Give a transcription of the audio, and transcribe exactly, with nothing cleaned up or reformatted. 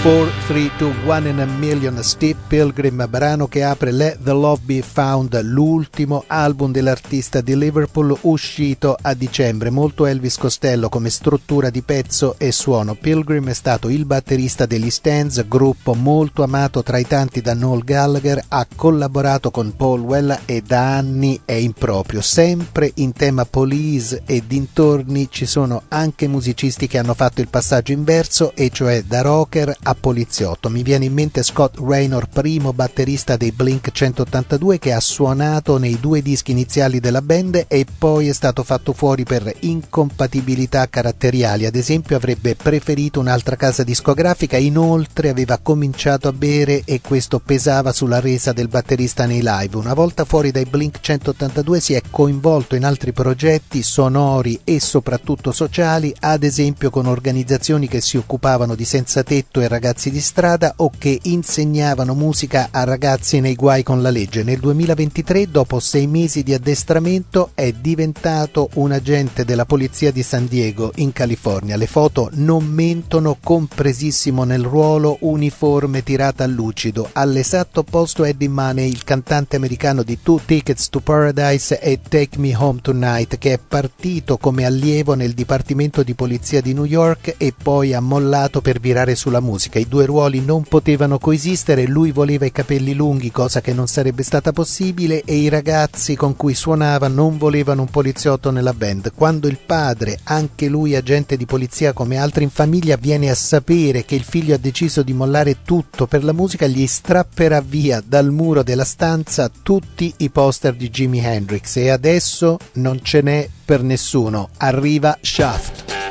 four three two one in a Million, Steve Pilgrim, brano che apre Let the Love Be Found, l'ultimo album dell'artista di Liverpool uscito a dicembre. Molto Elvis Costello come struttura di pezzo e suono. Pilgrim è stato il batterista degli Stands, gruppo molto amato tra i tanti da Noel Gallagher, ha collaborato con Paul Weller e da anni è improprio. Sempre in tema Police e dintorni ci sono anche musicisti che hanno fatto il passaggio inverso, e cioè da rocker a poliziotto. Mi viene in mente Scott Raynor, primo batterista dei Blink centottantadue, che ha suonato nei due dischi iniziali della band e poi è stato fatto fuori per incompatibilità caratteriali. Ad esempio avrebbe preferito un'altra casa discografica, inoltre aveva cominciato a bere e questo pesava sulla resa del batterista nei live. Una volta fuori dai Blink centottantadue si è coinvolto in altri progetti sonori e soprattutto sociali, ad esempio con organizzazioni che si occupavano di senza tetto e ragazzi di strada o che insegnavano musica a ragazzi nei guai con la legge. Nel duemilaventitré, dopo sei mesi di addestramento, è diventato un agente della polizia di San Diego in California. Le foto non mentono, compresissimo nel ruolo, uniforme tirata a lucido. All'esatto opposto Eddie Money, il cantante americano di Two Tickets to Paradise e Take Me Home Tonight, che è partito come allievo nel dipartimento di polizia di New York e poi ha mollato per virare sulla musica. I due ruoli non potevano coesistere, lui voleva i capelli lunghi, cosa che non sarebbe stata possibile, e i ragazzi con cui suonava non volevano un poliziotto nella band. Quando il padre, anche lui agente di polizia come altri in famiglia, viene a sapere che il figlio ha deciso di mollare tutto per la musica, gli strapperà via dal muro della stanza tutti i poster di Jimi Hendrix e adesso non ce n'è per nessuno. Arriva Shaft.